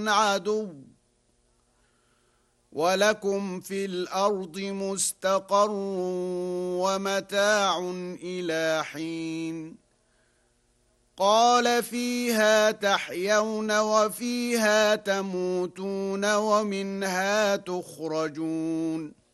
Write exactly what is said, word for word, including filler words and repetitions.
عدو ولكم في الأرض مستقر ومتاع إلى حين قال فيها تحيون وفيها تموتون ومنها تخرجون